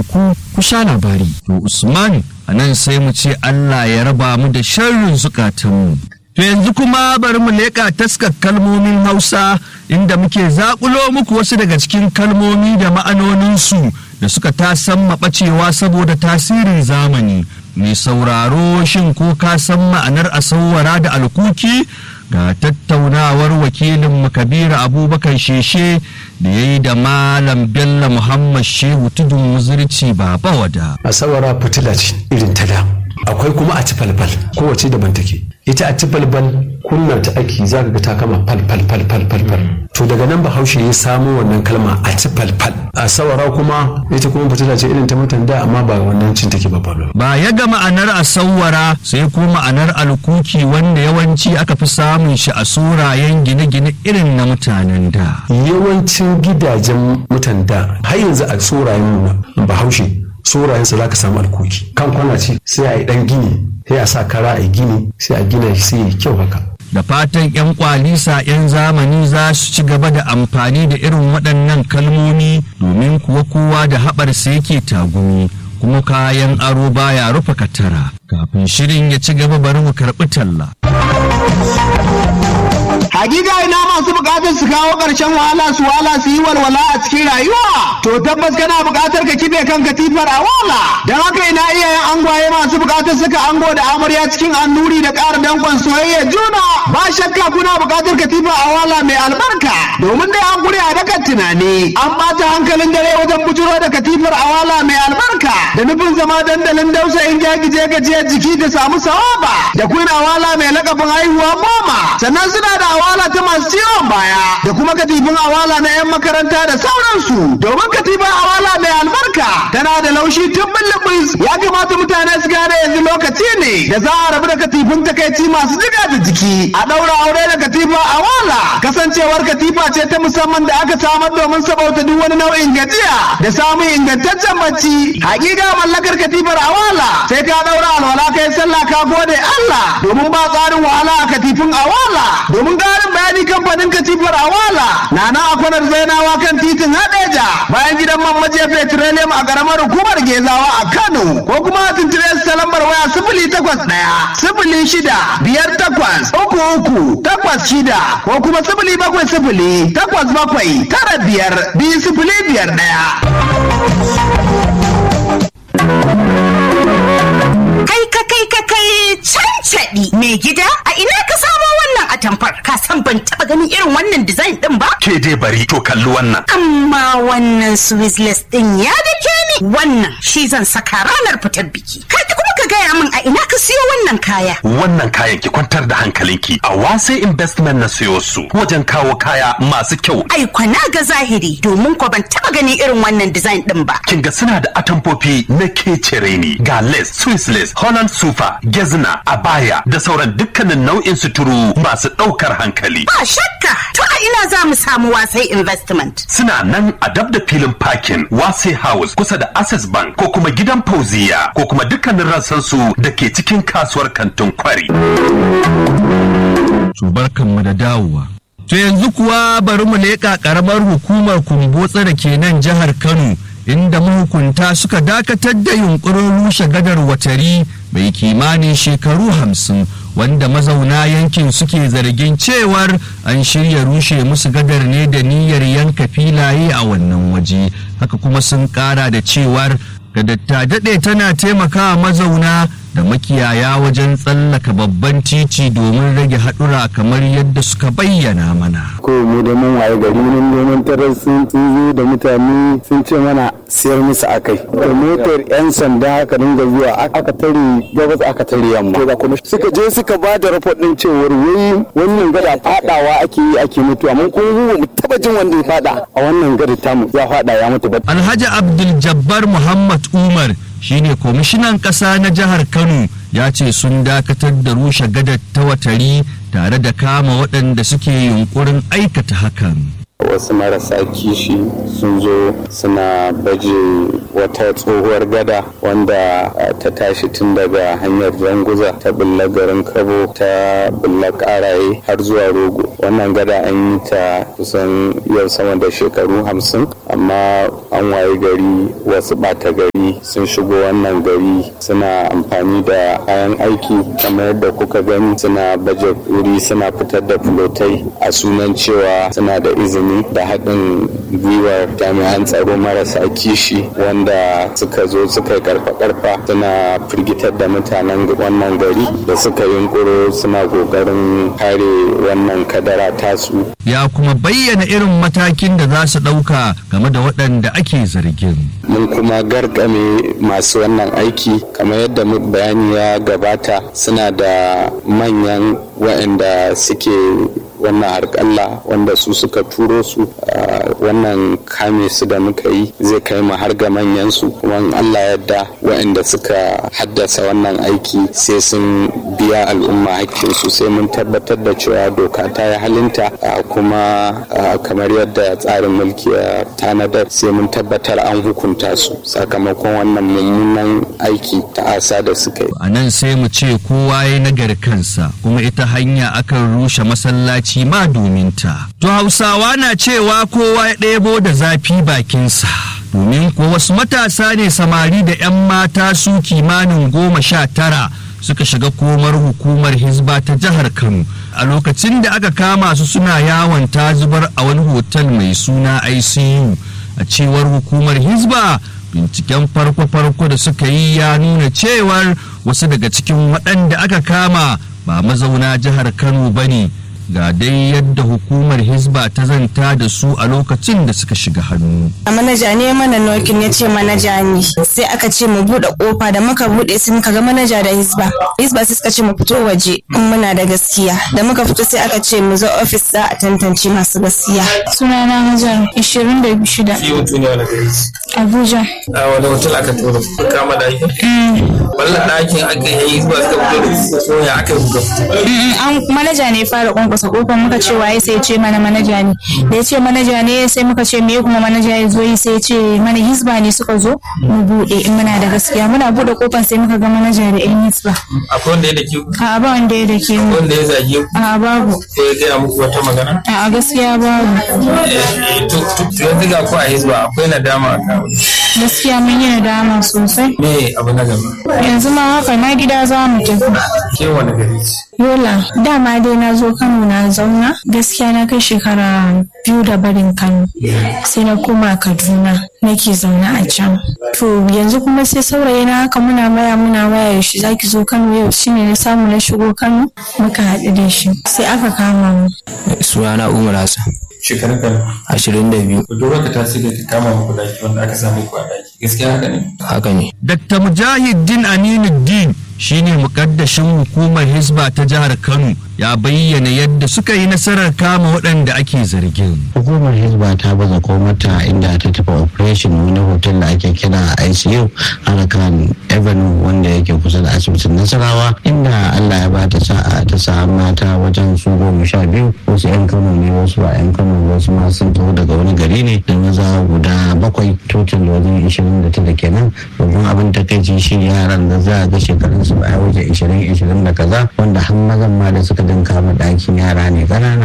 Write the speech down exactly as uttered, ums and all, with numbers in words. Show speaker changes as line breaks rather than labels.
ku ku sha labari. To Usman, a nan sai mu ce Allah ya raba mu da sharrin zukatanmu. To yanzu kuma bari mu leƙa taskar kalmomin Hausa inda muke zaƙulo muku wasu daga cikin kalmomi da ma'anoninsu da suka tasan maɓacewa saboda tasirin zamani. Mai sauraro, shin ko ka san ma'anar asawwara da alkuki? Ga tattaunawar wakilin Kabiru Abubakar Sheshe da ya yi da Malam Bello Muhammad Shehu Tudun Muzirci Baba Wada.
Asawwara fitila ce irin ta da. Akwai kuma a ci falfal, kowace daban take. Ita a ci falfal kunna ta ake za ka ga ta kama fal fal fal fal fal fal. To daga nan Bahaushe ya samo wannan kalma a ci falfal. A sawara kuma ita kuma fitila ce irin ta mutan da, amma ba wannan cin take ba falo.
Ba ya ga ma'anar asawwara sai kuma ma'anar alkuki wanda yawanci aka fi samun shi a surayen gine-gine irin na mutanen da.
Yawancin gidajen mutan da har yanzu a surayen Bahaushe surayensa za ka samu alkoki kan kwana ce sai a yi dan gini sai a sa kara a yi gini sai a gina shi sai ya kyau haka.
Da fatan 'yan kwalisa 'yan zamani za su ci gaba da amfani da irin waɗannan kalmomi domin kuwa kowa da haɓarsa yake tagumi kuma kayan aro baya rufe katara. Kafin shirin ya ci gaba bari mu karɓi talla.
Hakika ina masu bukatar su kawo ƙarshen wahala su wala su yi walwala a cikin rayuwa. To tabbas kana bukatar ka kibe kan katifar a wala. Don haka ina iyayen angwaye masu bukatar suka ango da amarya cikin annuri da ƙara dankon soyayya juna. Ba shakka kuna bukatar katifar a wala mai albarka. Domin dai an gure a dakan tunani. An ɓata hankalin dare wajen bujuro da katifar a wala mai albarka. Da nufin zama dandalin dausayin gyagije gajiyar jiki da samu sawaba. Da kuna awala mai lakabin haihuwa goma. Sannan suna da awala ta masu ciwon baya da kuma katifin awala na 'yan makaranta da sauransu. Domin katifin awala mai albarka tana da laushi tun bulubus. Ya kamata mutane su gane yanzu lokaci ne da za a rabu da katifin takaici masu jiga da jiki. A ɗaura aure da katifa awala. Kasancewar katifa ce ta musamman da aka samar domin sabauta duk wani nau'in gajiya da samun ingantaccen bacci. Hakika mallakar katifar awala sai ka ɗaura alwala kai sallah ka gode Allah. Domin ba tsarin wahala a katifin awala. Domin ƙarin bayani kamfanin katifar awala na nan a kwanar zainawa kan titin hadeja bayan gidan mamaje petroleum a ƙaramar hukumar gezawa a Kano, ko kuma a tuntube su ta lambar waya sifili takwas ɗaya sifili shida biyar takwas uku uku takwas shida ko kuma sifili bakwai sifili takwas bakwai tara biyar biyu sifili biyar ɗaya.
Kai ka kai ka kai cancaɗi mai gida, a ina ka samo wannan atamfar? Ka san ban taɓa ganin irin wannan design ɗin ba?
Ke dai bari to kalli wannan.
Amma wannan Swissless ɗin ya dake ni. Wannan shi zan saka ranar fitar biki. Kai kuma ka gaya min a ina ka siyo wannan kaya?
Wannan kayan ki kwantar da hankalinki, a Wase Investment na siyo su wajen kawo kaya masu kyau.
Ai kwana ga zahiri, domin ko ban taɓa ganin irin wannan design ɗin ba.
Kin ga suna da atamfofi na kecere ne, ga lace, Swissless, Holland Sufa, Gezna, Abaya da sauran dukkanin nau'in suturu masu ɗaukar hankali.
Ba shakka, to a ina za mu samu Wasai Investment?
Suna nan a dab da filin parking Wasai House kusa da Access Bank ko kuma gidan Fauziya ko kuma dukkanin rassansu da ke cikin kasuwar kantin Kwari.
Barkanmu da dawowa. To yanzu kuwa bari mu leƙa ƙaramar hukumar Kumbotsa da ke nan jihar Kano, inda mahukunta suka dakatar da yunkurin rushe gadar Watari mai kimanin shekaru hamsin, wanda mazauna yankin suke zargin cewar an shirya rushe musu gadar ne da niyyar yanka filaye a wannan waje. Haka kuma sun kara da cewar gadar ta daɗe tana taimakawa mazauna da makiyaya wajen tsallaka babban titi domin rage haɗura kamar yadda suka bayyana mana.
Ko mu da mun waye gari mun neman tarar sun zo da mutane sun ce mana siyar musu akai. Da motar yan sanda aka dinga zuwa aka tare gabas aka tare yamma. Da kuma suka je suka ba da report din cewa wai wannan gada fadawa ake yi ake mutu, amma kun mu taba jin wanda ya fada a wannan gada tamu ya fada ya mutu ba.
Alhaji Abdul Jabbar Muhammad Umar shine kwamishinan ƙasa na jihar Kano, ya ce sun dakatar da rushe gadar ta Watari tare da kama waɗanda suke yunkurin aikata hakan.
Wasu marasa kishi sun zo suna baje wata tsohuwar gada wanda ta tashi tun daga hanyar Janguza ta bulla garin Kabo ta bulla Karaye har zuwa Rogo. Wannan gada an yi ta kusan yau sama da shekaru hamsin amma an waye gari wasu ɓata gari sun shigo wannan gari suna amfani da kayan aiki kamar yadda kuka gani, suna baje wuri suna fitar da fulotai a sunan cewa suna da izini da haɗin gwiwar jami'an tsaro marasa kishi wanda suka zo suka karfa-karfa suna firgitar da mutanen wannan gari da suka yunkuro suna ƙoƙarin kare wannan kadara tasu.
Ya kuma bayyana irin matakin da za su ɗauka game da waɗanda ake zargin.
Mun kuma garkame masu wannan aiki kamar yadda bayani ya gabata, suna da manyan waɗanda suke wannan harƙalla wanda su suka turo su. Wannan kame su da muka yi zai kai mu har ga manyan su, kuma Allah yadda waɗanda suka haddasa wannan aiki sai sun biya al'umma hakkinsu, sai mun tabbatar da cewa doka ta yi halinta, kuma kamar yadda tsarin mulki ya tanadar sai mun tabbatar an hukunta su sakamakon wannan mummunan aiki ta asa da suka yi.
A nan sai mu ce kowa ya nagari kansa, kuma ita hanya akan rushe masallaci ma domin ta. To Hausawa na cewa kowa ya ɗebo da zafi bakinsa. Domin ko wasu matasa ne samari da 'yan mata su kimanin goma sha tara suka shiga komar hukumar Hizba ta jihar Kano a lokacin da aka kama su suna yawon tazubar a wani hotel mai suna I C U. A cewar hukumar Hizba, binciken farko-farko da suka yi ya nuna cewar wasu daga cikin waɗanda aka kama ba mazauna jihar Kano ba ne. Ga dai yadda hukumar Hizba ta zanta da su a lokacin da suka shiga hannu.
A manaja ne mana nokin ya ce manaja ne, sai aka ce mu buɗe kofa, da muka buɗe sai muka ga manaja da Hizba. Hizba sai suka ce mu fito waje in muna da gaskiya, da muka fito sai aka ce mu zo ofis za a tantance masu gaskiya.
Sunana Hajar ishirin da shida.
Shi hoto ne wani gari?
Abuja.
A wani hotel aka tura ku kama ɗakin? Wallan ɗakin aka yi Hizba suka fito da ko ya aka buga fito?
Manaja ne fara kwankwasa kofar, muka ce waye, sai ya ce mana manaja ne. Da ya ce manaja ne sai muka ce me kuma manaja ya zo yi, sai ya ce mana Hizba ne suka zo mu bude in muna da gaskiya. Muna bude kofar sai muka ga manaja da yan Hizba.
Akwai wanda ya dake ku?
A ba wanda ya dake mu.
Wanda ya zage ku?
A babu.
Sai ya gaya muku wata magana?
A gaskiya babu.
Eh to to yanzu ga ku a Hizba akwai nadama ka?
Gaskiya mun yi nadama sosai.
Me abu na gaba?
Yanzu ma haka na gida za mu tafi.
Ke wani gari?
Yola, dama dai na zo Kano na zauna, gaskiya na kai shekara biyu da barin Kano, sai na koma Kaduna nake zauna a can. To yanzu kuma sai saurayi na haka muna waya muna waya yaushe zaki zo Kano, yau shine na samu na shigo Kano muka haɗu da shi sai aka kama mu.
Sunana Umar Hassan.
Shekarun kan
ashirin da biyu.
Budurwar ka ta sai ka kama muku daki wanda aka samu ku a daki. Gaskiya haka ne?
Haka ne.
Dakta Mujahideen Aminuddin shine mukaddashin hukumar Hizba ta jihar Kano, ya bayyana yadda suka yi nasarar kama waɗanda ake zargin.
Hukumar Hizba ta baza komata inda ta tafi operation wani hotel da ake kira I C U Arakan Avenue wanda yake kusa da asibitin Nasarawa, inda Allah ya bata sa'a ta sa mata wajen su goma sha biyu, wasu 'yan Kano ne wasu ba 'yan Kano, wasu ma sun taho daga wani gari ne, da maza guda bakwai, total wajen ishirin da tara kenan. Babban abin takaici shi yaran da za a ga shekarun su ba ya wuce ishirin ishirin da kaza, wanda har mazan ma da suka dinka ma ɗakin yara ne ƙanana.